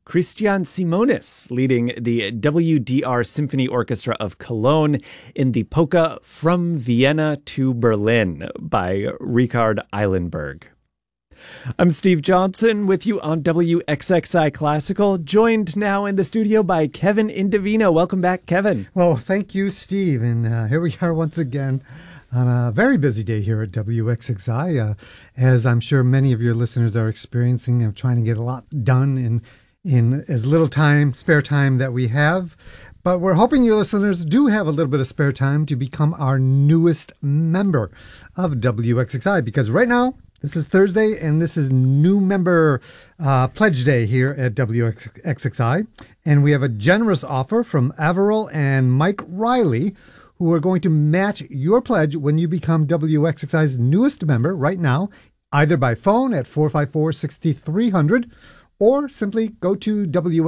Christian Simonis leading the WDR Symphony Orchestra of Cologne in the polka From Vienna to Berlin by Richard Eilenberg. I'm Steve Johnson with you on WXXI Classical, joined now in the studio by Kevin Indovino. Welcome back, Kevin. Well, thank you, Steve. And here we are once again on a very busy day here at WXXI, as I'm sure many of your listeners are experiencing of trying to get a lot done in as little time, spare time that we have. But we're hoping your listeners do have a little bit of spare time to become our newest member of WXXI, because right now, this is Thursday, and this is new member pledge day here at WXXI. And we have a generous offer from Averill and Mike Riley, who are going to match your pledge when you become WXXI's newest member right now, either by phone at 454-6300, or simply go to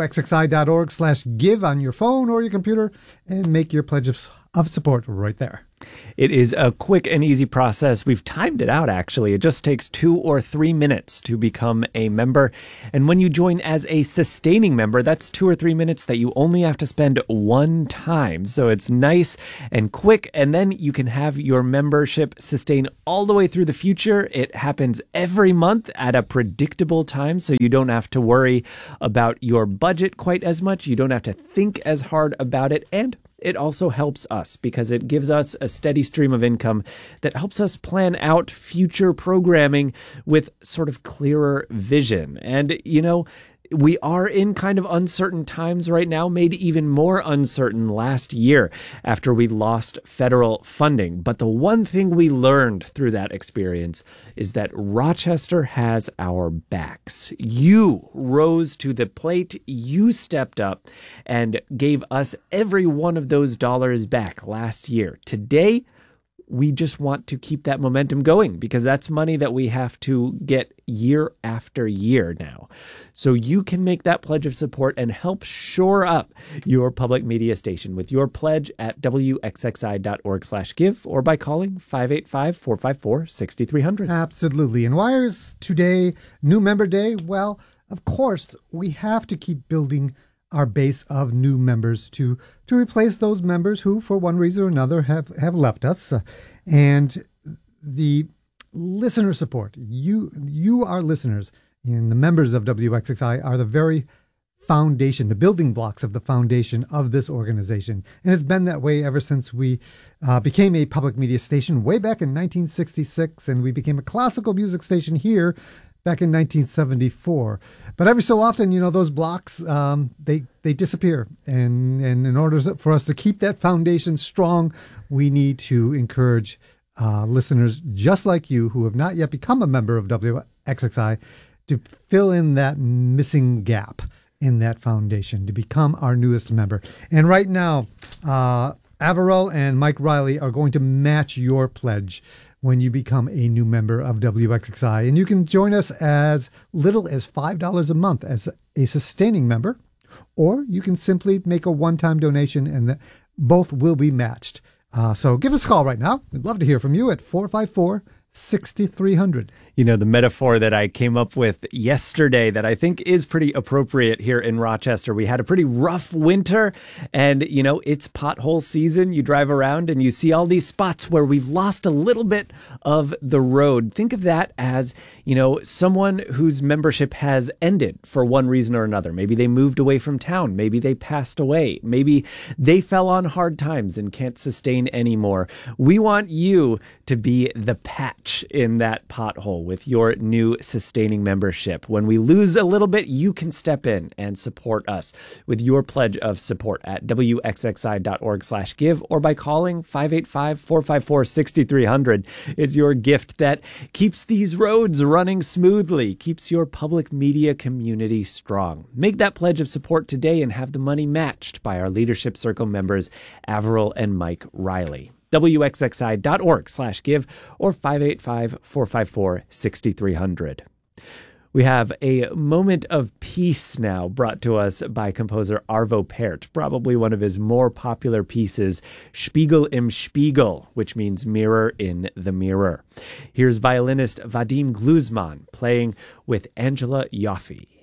wxxi.org/give on your phone or your computer and make your pledge of support right there. It is a quick and easy process. We've timed it out, actually. It just takes 2 or 3 minutes to become a member. And when you join as a sustaining member, that's 2 or 3 minutes that you only have to spend one time. So it's nice and quick. And then you can have your membership sustain all the way through the future. It happens every month at a predictable time, so you don't have to worry about your budget quite as much. You don't have to think as hard about it. And it also helps us because it gives us a steady stream of income that helps us plan out future programming with sort of clearer vision. And, you know, we are in kind of uncertain times right now, made even more uncertain last year after we lost federal funding. But the one thing we learned through that experience is that Rochester has our backs. You rose to the plate, you stepped up and gave us every one of those dollars back last year. Today, we just want to keep that momentum going because that's money that we have to get year after year now. So you can make that pledge of support and help shore up your public media station with your pledge at wxxi.org/give or by calling 585-454-6300. Absolutely. And why is today New Member Day? Well, of course, we have to keep building our base of new members to replace those members who, for one reason or another, have left us. And the listener support, you our listeners and the members of WXXI are the very foundation, the building blocks of the foundation of this organization. And it's been that way ever since we became a public media station way back in 1966, and we became a classical music station here back in 1974. But every so often, you know, those blocks, they disappear. And in order for us to keep that foundation strong, we need to encourage listeners just like you who have not yet become a member of WXXI to fill in that missing gap in that foundation, to become our newest member. And right now, Averill and Mike Riley are going to match your pledge when you become a new member of WXXI. And you can join us as little as $5 a month as a sustaining member, or you can simply make a one-time donation and both will be matched. So give us a call right now. We'd love to hear from you at 454-6300. You know, the metaphor that I came up with yesterday that I think is pretty appropriate here in Rochester. We had a pretty rough winter and, you know, it's pothole season. You drive around and you see all these spots where we've lost a little bit of the road. Think of that as, you know, someone whose membership has ended for one reason or another. Maybe they moved away from town. Maybe they passed away. Maybe they fell on hard times and can't sustain anymore. We want you to be the patch in that pothole with your new sustaining membership. When we lose a little bit, you can step in and support us with your pledge of support at wxxi.org/give or by calling 585-454-6300. It's your gift that keeps these roads running smoothly, keeps your public media community strong. Make that pledge of support today and have the money matched by our Leadership Circle members, Averill and Mike Riley. wxxi.org/give or 585-454-6300. We have a moment of peace now brought to us by composer Arvo Pärt, probably one of his more popular pieces, Spiegel im Spiegel, which means mirror in the mirror. Here's violinist Vadim Gluzman playing with Angela Yoffe.